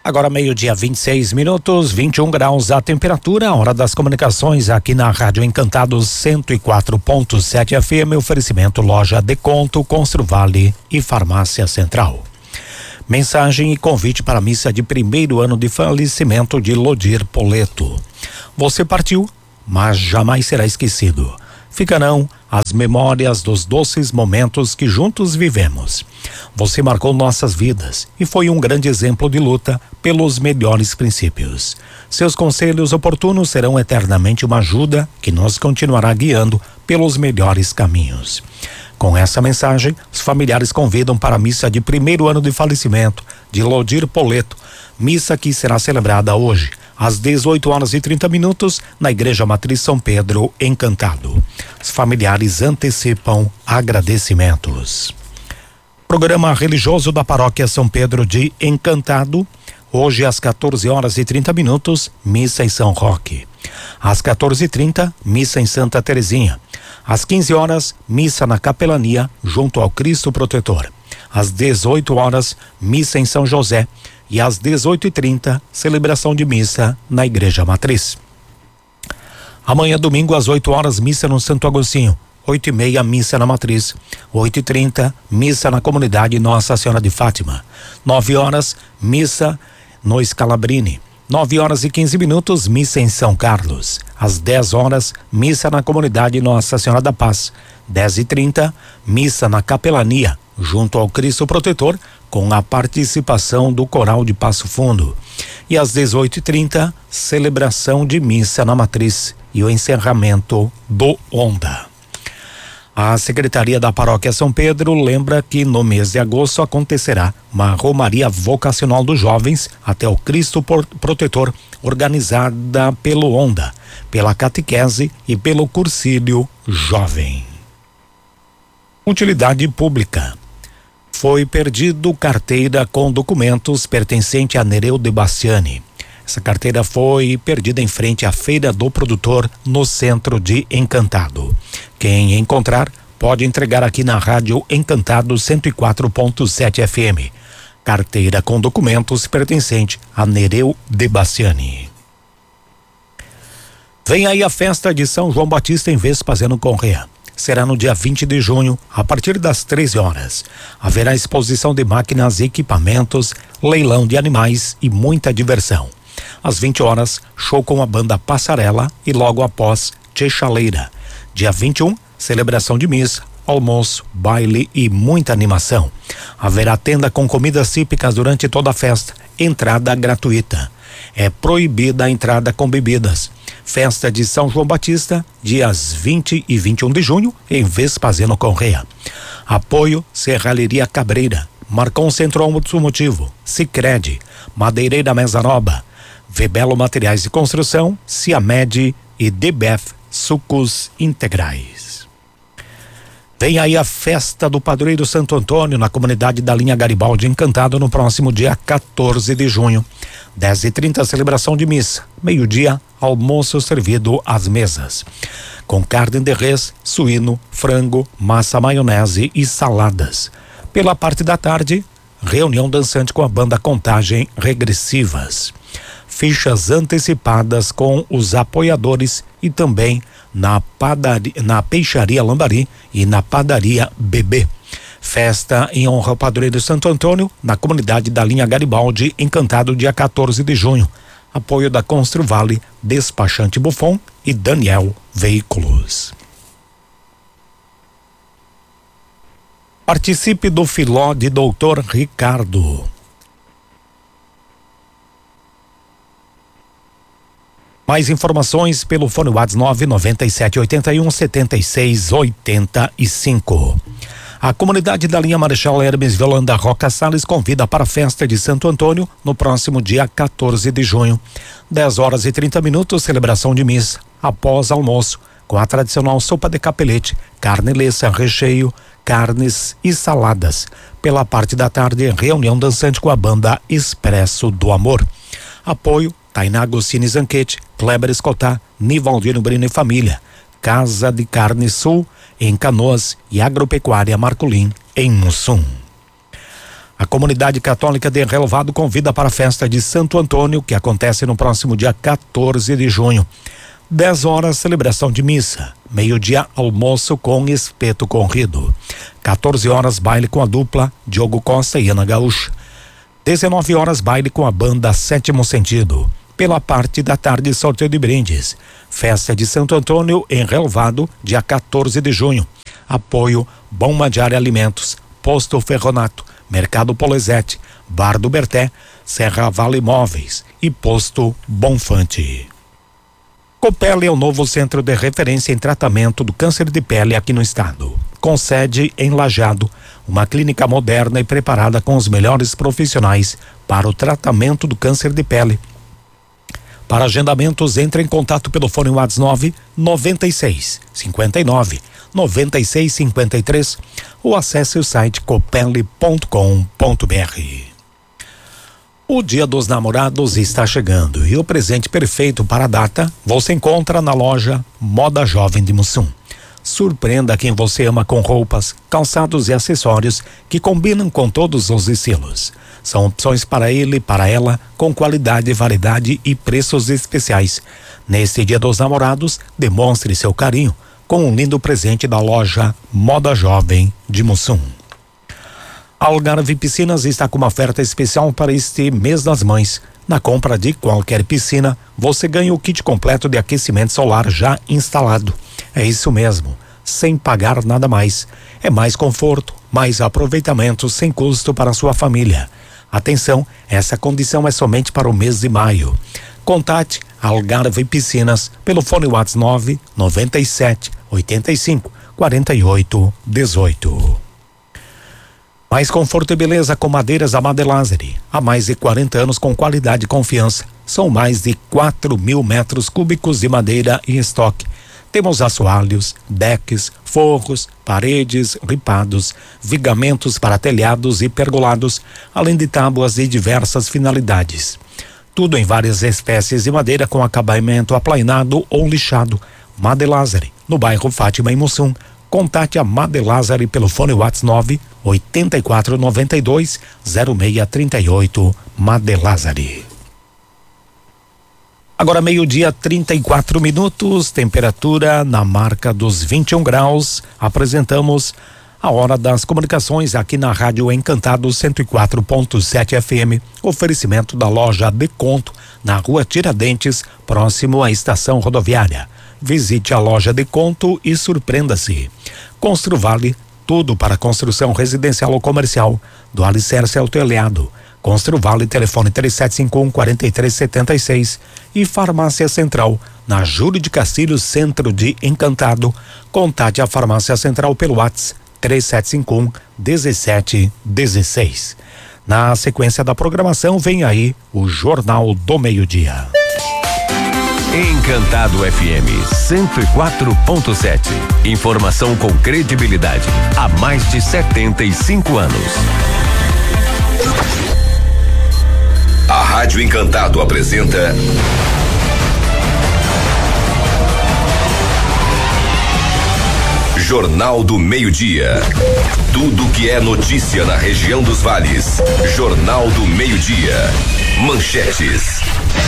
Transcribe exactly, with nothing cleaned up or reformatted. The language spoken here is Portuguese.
Agora meio-dia, vinte e seis minutos, vinte e um graus a temperatura, hora das comunicações aqui na Rádio Encantados cento e quatro ponto sete F M, oferecimento Loja Deconto, Construvale e Farmácia Central. Mensagem e convite para a missa de primeiro ano de falecimento de Lodir Poleto. Você partiu, mas jamais será esquecido. Ficarão as memórias dos doces momentos que juntos vivemos. Você marcou nossas vidas e foi um grande exemplo de luta pelos melhores princípios. Seus conselhos oportunos serão eternamente uma ajuda que nos continuará guiando pelos melhores caminhos. Com essa mensagem, os familiares convidam para a missa de primeiro ano de falecimento de Lodir Poleto, missa que será celebrada hoje, às dezoito horas e trinta minutos, na Igreja Matriz São Pedro, Encantado. Os familiares antecipam agradecimentos. Programa religioso da Paróquia São Pedro de Encantado, hoje às quatorze horas e trinta minutos, missa em São Roque. Às quatorze e trinta, missa em Santa Terezinha. Às quinze horas, missa na Capelania, junto ao Cristo Protetor. Às dezoito horas, missa em São José. E às dezoito e trinta, celebração de missa na Igreja Matriz. Amanhã, domingo, às oito horas, missa no Santo Agostinho. oito e meia, missa na Matriz. oito e trinta, missa na comunidade Nossa Senhora de Fátima. nove horas, missa no Scalabrini. nove horas e quinze minutos, missa em São Carlos. Às dez horas, missa na comunidade Nossa Senhora da Paz. dez e trinta, missa na Capelania, junto ao Cristo Protetor, com a participação do Coral de Passo Fundo. E às dezoito e trinta, celebração de missa na Matriz e o encerramento do Onda. A Secretaria da Paróquia São Pedro lembra que no mês de agosto acontecerá uma Romaria Vocacional dos Jovens até o Cristo Protetor, organizada pelo Onda, pela Catequese e pelo Cursílio Jovem. Utilidade pública. Foi perdido carteira com documentos pertencente a Nereu de Bastiani. Essa carteira foi perdida em frente à Feira do Produtor, no centro de Encantado. Quem encontrar pode entregar aqui na Rádio Encantado cento e quatro ponto sete F M. Carteira com documentos pertencente a Nereu de Bastiani. Vem aí a festa de São João Batista em Vespasiano Corrêa. Será no dia vinte de junho, a partir das treze horas. Haverá exposição de máquinas e equipamentos, leilão de animais e muita diversão. Às vinte horas, show com a banda Passarela e logo após, Tchechaleira. Dia vinte e um, celebração de missa, almoço, baile e muita animação. Haverá tenda com comidas típicas durante toda a festa, entrada gratuita. É proibida a entrada com bebidas. Festa de São João Batista, dias vinte e vinte e um de junho, em Vespasiano Corrêa. Apoio Serralheria Cabreira, Marcon Centro Automotivo, Sicredi, Madeireira Mesa Nova, Vebelo Materiais de Construção, Ciamed e D B F Sucos Integrais. Vem aí a festa do Padroeiro Santo Antônio na comunidade da linha Garibaldi Encantado no próximo dia quatorze de junho. dez e trinta, celebração de missa. Meio-dia, almoço servido às mesas. Com carne de res, suíno, frango, massa maionese e saladas. Pela parte da tarde, reunião dançante com a banda Contagem Regressivas. Fichas antecipadas com os apoiadores e também na padaria, na Peixaria Lambari e na Padaria Bebê. Festa em honra ao Padroeiro Santo Antônio na comunidade da linha Garibaldi Encantado, dia quatorze de junho. Apoio da Construvale, Despachante Buffon e Daniel Veículos. Participe do Filó de doutor Ricardo. Mais informações pelo fone WhatsApp nove nove sete oito um sete seis oito cinco. A comunidade da linha Marechal Hermes Violanda Roca Salles convida para a festa de Santo Antônio no próximo dia quatorze de junho. dez horas e trinta minutos, celebração de missa. Após almoço, com a tradicional sopa de capelete, carne leça, recheio, carnes e saladas. Pela parte da tarde, reunião dançante com a banda Expresso do Amor. Apoio Tainá Agostini Zanquete, Kleber Escotá, Nivaldino Brino e Família. Casa de Carne Sul, em Canoas, e Agropecuária Marcolim, em Mussum. A comunidade católica de Relvado convida para a festa de Santo Antônio, que acontece no próximo dia quatorze de junho. dez horas, celebração de missa. Meio-dia, almoço com espeto corrido. quatorze horas, baile com a dupla Diogo Costa e Ana Gaúcha. dezenove horas, baile com a banda Sétimo Sentido. Pela parte da tarde, sorteio de brindes. Festa de Santo Antônio em Relvado, dia quatorze de junho. Apoio Bomba Diária Alimentos, Posto Ferronato, Mercado Polezete, Bar do Berté, Serra Vale Imóveis e Posto Bonfante. Copel é o novo centro de referência em tratamento do câncer de pele aqui no estado. Com sede em Lajeado, uma clínica moderna e preparada com os melhores profissionais para o tratamento do câncer de pele. Para agendamentos, entre em contato pelo fone WhatsApp nove noventa e seis, cinquenta e nove, noventa e seis, cinquenta e três ou acesse o site copel ponto com ponto br. O Dia dos Namorados está chegando e o presente perfeito para a data você encontra na loja Moda Jovem de Mussum. Surpreenda quem você ama com roupas, calçados e acessórios que combinam com todos os estilos. São opções para ele e para ela com qualidade, variedade e preços especiais. Neste Dia dos Namorados, demonstre seu carinho com um lindo presente da loja Moda Jovem de Mussum. Algarve Piscinas está com uma oferta especial para este mês das mães. Na compra de qualquer piscina, você ganha o kit completo de aquecimento solar já instalado. É isso mesmo, sem pagar nada mais. É mais conforto, mais aproveitamento sem custo para a sua família. Atenção, essa condição é somente para o mês de maio. Contate Algarve Piscinas pelo fone WhatsApp nove noventa e sete, oitenta e cinco, quarenta e oito, dezoito. Mais conforto e beleza com madeiras Amade Lázari. Há mais de quarenta anos com qualidade e confiança. São mais de quatro mil metros cúbicos de madeira em estoque. Temos assoalhos, decks, forros, paredes, ripados, vigamentos para telhados e pergolados, além de tábuas de diversas finalidades. Tudo em várias espécies de madeira com acabamento aplainado ou lixado. Amade Lázari, no bairro Fátima, em Mussum. Contate a Amade Lázari pelo fone WhatsApp nove oitenta e quatro, noventa e dois, zero seis, trinta e oito. Amade Lázari. Agora meio-dia, trinta e quatro minutos, temperatura na marca dos vinte e um graus. Apresentamos a hora das comunicações aqui na Rádio Encantado cento e quatro ponto sete F M. Oferecimento da loja Deconto, na rua Tiradentes, próximo à estação rodoviária. Visite a loja Deconto e surpreenda-se. Construvale, tudo para construção residencial ou comercial, do alicerce ao telhado. Construvale, telefone três sete cinco um, quatro três sete seis. E Farmácia Central, na Júlio de Castilhos, centro de Encantado. Contate a Farmácia Central pelo WhatsApp três sete cinco um, um sete um seis. Na sequência da programação vem aí o Jornal do Meio-Dia. Encantado F M cento e quatro ponto sete. Informação com credibilidade há mais de setenta e cinco anos. A Rádio Encantado apresenta Jornal do Meio-Dia. Tudo que é notícia na região dos vales. Jornal do Meio-Dia. Manchetes.